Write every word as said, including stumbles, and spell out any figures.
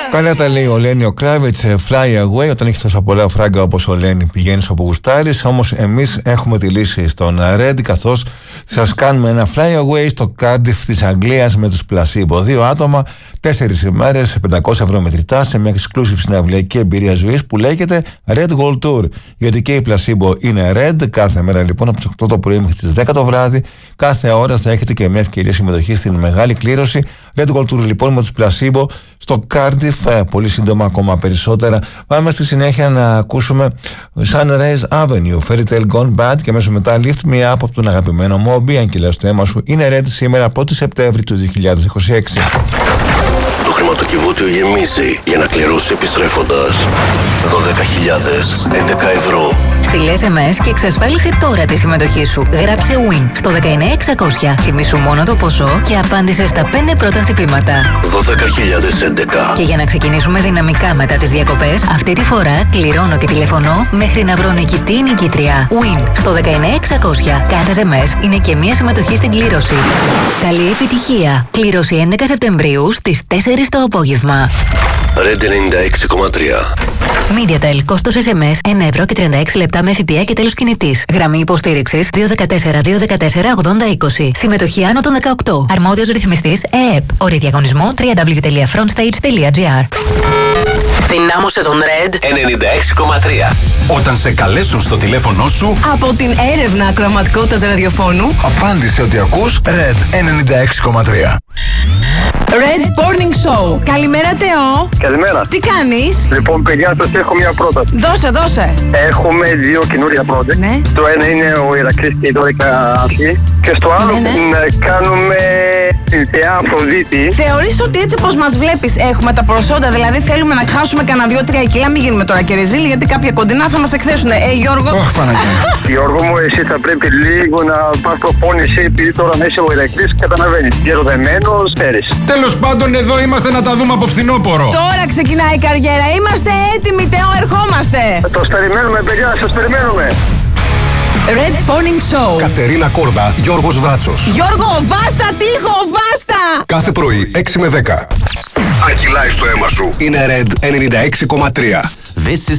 Καλά τα λέει ο Λένι ο Κράβιτς, fly away. Όταν έχει τόσα πολλά φράγκα όπως ο Λένι, πηγαίνεις όπου γουστάρεις. Όμως εμείς έχουμε τη λύση στον Red, καθώς σας κάνουμε ένα fly away στο Cardiff της Αγγλίας με τους Placebo. Δύο άτομα, τέσσερις ημέρες, πεντακόσια ευρώ μετρητά σε μια exclusive συναυλιακή εμπειρία ζωής που λέγεται Red Gold Tour. Γιατί και η Placebo είναι Red. Κάθε μέρα λοιπόν από τις οκτώ το πρωί μέχρι τις δέκα το βράδυ, κάθε ώρα θα έχετε και μια ευκαιρία συμμετοχή στην μεγάλη κλήρωση. Red Gold Tour λοιπόν με τους Placebo στο Cardiff, πολύ σύντομα ακόμα περισσότερα. Πάμε στη συνέχεια να ακούσουμε Sunrise Avenue, Fairy Tale Gone Bad και αμέσως μετά Lift Me Up από τον αγαπημένο Moby. Αν και λέω στο αίμα σου, είναι Red σήμερα πρώτη Σεπτέμβρη του δύο χιλιάδες είκοσι έξι. Το χρηματοκιβώτιο γεμίζει για να κληρώσει επιστρέφοντας δώδεκα χιλιάδες έντεκα ευρώ. Στείλε ες εμ ες και εξασφάλισε τώρα τη συμμετοχή σου. Γράψε Win στο δεκαεννιά εξακόσια. Θυμήσου μόνο το ποσό και απάντησε στα πέντε πρώτα χτυπήματα. δώδεκα χιλιάδες έντεκα. Και για να ξεκινήσουμε δυναμικά μετά τις διακοπές, αυτή τη φορά κληρώνω και τηλεφωνώ μέχρι να βρω νικητή ή νικήτρια. Win στο δεκαεννιά εξακόσια. Κάθε ες εμ ες είναι και μία συμμετοχή στην κλήρωση. Καλή επιτυχία. Κλήρωση έντεκα Σεπτεμβρίου στις τέσσερις το απόγευμα. Red ενενήντα έξι κόμμα τρία. MediaTel, κόστος ες εμ ες ένα ευρώ και τριάντα έξι λεπτά με ΦΠΑ και τέλος κινητής. Γραμμή υποστήριξης δύο ένα τέσσερα δύο ένα τέσσερα ογδόντα είκοσι. Συμμετοχή άνω των δεκαοκτώ. Αρμόδιος ρυθμιστής ΕΕΠ. Όροι διαγωνισμού double-u double-u double-u τελεία frontstage τελεία gr. Δυνάμωσε τον Red ενενήντα έξι κόμμα τρία. Όταν σε καλέσουν στο τηλέφωνο σου από την έρευνα ακροαματικότητας ραδιοφώνου, απάντησε ότι ακούς Red ενενήντα έξι κόμμα τρία. Red Morning Show. Καλημέρα Τεό. Καλημέρα. Τι κάνεις? Λοιπόν, παιδιά, σας έχω μια πρόταση. Δώσε, δώσε. Έχουμε δύο καινούρια project. Ναι. Το ένα είναι ο Ηρακλής και η δώδεκα Άρχη. Και στο άλλο Ναι, ναι. να κάνουμε την Θεά Αφροδίτη. Θεωρείς ότι έτσι πως μας βλέπεις έχουμε τα προσόντα, δηλαδή θέλουμε να χάσουμε κανένα δύο τρία κιλά, μην γίνουμε τώρα και ρεζίλοι, γιατί κάποια κοντινά θα μας εκθέσουν. Ε, Γιώργο. Όχι, Παναγία. Γιώργο μου, εσύ θα πρέπει λίγο να πας προπόνηση, επειδή τώρα να είσαι ο Ηρακλής, καταλαβαίνεις. Γεροδεμένος, φέρεις. Τέλος πάντων, εδώ είμαστε να τα δούμε από φθινόπωρο. Τώρα ξεκινάει η καριέρα. Είμαστε έτοιμοι, Τεό, ερχόμαστε. Το περιμένουμε, παιδιά, σας περιμένουμε. Red Morning Show. Κατερίνα Κόρδα, Γιώργος Βράτσος. Γιώργο, βάστα τείχο, βάστα. Κάθε πρωί έξι με δέκα. Αν κυλάει στο αίμα σου, είναι Red ενενήντα έξι κόμμα τρία. This is